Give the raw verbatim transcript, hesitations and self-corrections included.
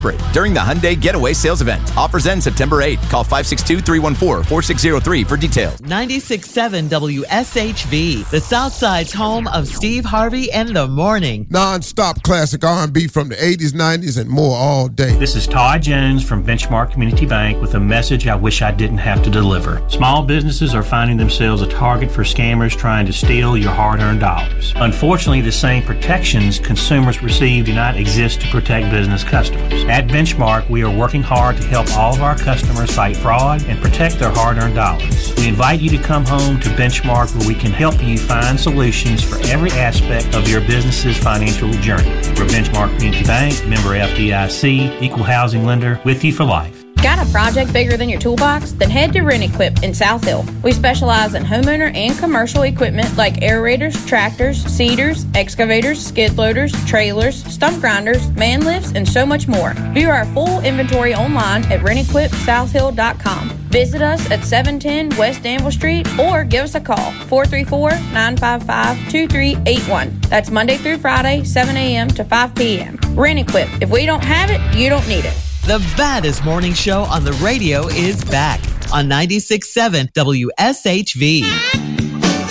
during the Hyundai Getaway Sales Event. Offers end September eighth. Call five six two, three one four, four six zero three for details. ninety-six point seven W S H V, the Southside's home of Steve Harvey and the Morning. Non-stop classic R and B from the eighties, nineties, and more all day. This is Todd Jones from Benchmark Community Bank with a message I wish I didn't have to deliver. Small businesses are finding themselves a target for scammers trying to steal your hard-earned dollars. Unfortunately, the same protections consumers receive do not exist to protect business customers. At Benchmark, we are working hard to help all of our customers fight fraud and protect their hard-earned dollars. We invite you to come home to Benchmark where we can help you find solutions for every aspect of your business's financial journey. We're Benchmark Community Bank, member F D I C, equal housing lender, with you for life. Got a project bigger than your toolbox? Then head to Rent-Equip in South Hill. We specialize in homeowner and commercial equipment like aerators, tractors, seeders, excavators, skid loaders, trailers, stump grinders, man lifts, and so much more. View our full inventory online at rent equip south hill dot com. Visit us at seven ten West Danville Street or give us a call, four three four, nine five five, two three eight one. That's Monday through Friday, seven a.m. to five p.m. Rent-Equip. If we don't have it, you don't need it. The baddest morning show on the radio is back on ninety-six point seven W S H V.